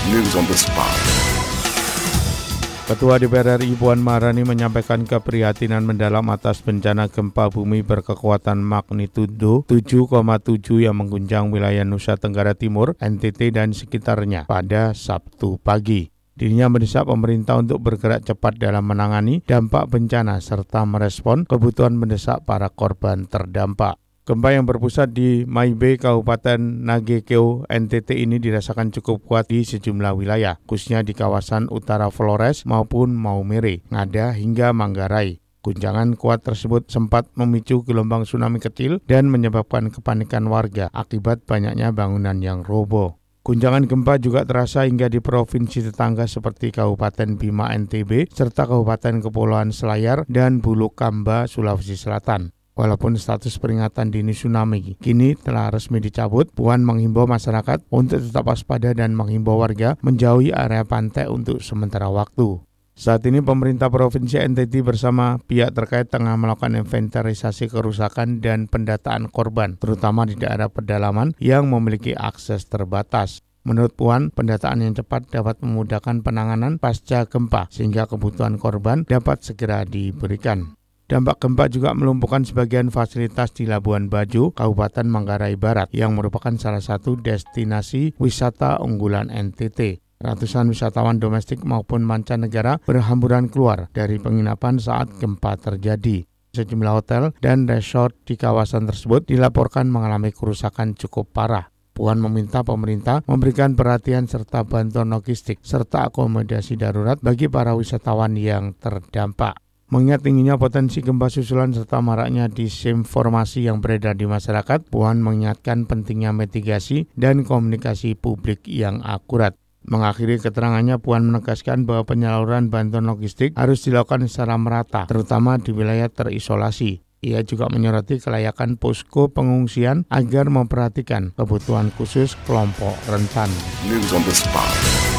News on the spot. Ketua DPR RI Puan Maharani menyampaikan keprihatinan mendalam atas bencana gempa bumi berkekuatan magnitudo 7,7 yang mengguncang wilayah Nusa Tenggara Timur, NTT dan sekitarnya pada Sabtu pagi. Dirinya mendesak pemerintah untuk bergerak cepat dalam menangani dampak bencana serta merespon kebutuhan mendesak para korban terdampak. Gempa yang berpusat di Maibe, Kabupaten Nagekeo, NTT ini dirasakan cukup kuat di sejumlah wilayah, khususnya di kawasan utara Flores maupun Maumere, Ngada hingga Manggarai. Guncangan kuat tersebut sempat memicu gelombang tsunami kecil dan menyebabkan kepanikan warga akibat banyaknya bangunan yang roboh. Guncangan gempa juga terasa hingga di provinsi tetangga seperti Kabupaten Bima NTB serta Kabupaten Kepulauan Selayar dan Bulukamba, Sulawesi Selatan. Walaupun status peringatan dini tsunami kini telah resmi dicabut, Puan menghimbau masyarakat untuk tetap waspada dan menghimbau warga menjauhi area pantai untuk sementara waktu. Saat ini pemerintah Provinsi NTT bersama pihak terkait tengah melakukan inventarisasi kerusakan dan pendataan korban, terutama di daerah pedalaman yang memiliki akses terbatas. Menurut Puan, pendataan yang cepat dapat memudahkan penanganan pasca gempa sehingga kebutuhan korban dapat segera diberikan. Dampak gempa juga melumpuhkan sebagian fasilitas di Labuan Bajo, Kabupaten Manggarai Barat, yang merupakan salah satu destinasi wisata unggulan NTT. Ratusan wisatawan domestik maupun mancanegara berhamburan keluar dari penginapan saat gempa terjadi. Sejumlah hotel dan resort di kawasan tersebut dilaporkan mengalami kerusakan cukup parah. Puan meminta pemerintah memberikan perhatian serta bantuan logistik serta akomodasi darurat bagi para wisatawan yang terdampak. Mengingat tingginya potensi gempa susulan serta maraknya disinformasi yang beredar di masyarakat, Puan mengingatkan pentingnya mitigasi dan komunikasi publik yang akurat. Mengakhiri keterangannya, Puan menegaskan bahwa penyaluran bantuan logistik harus dilakukan secara merata, terutama di wilayah terisolasi. Ia juga menyoroti kelayakan posko pengungsian agar memperhatikan kebutuhan khusus kelompok rentan. News on the spot.